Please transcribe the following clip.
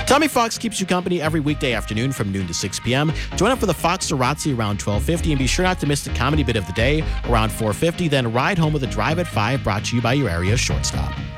Tommy Fox keeps you company every weekday afternoon from noon to 6 p.m. Join up for the Fox Razzi around 12:50, and be sure not to miss the comedy bit of the day around 4:50. Then ride home with a drive at 5, brought to you by your area shortstop.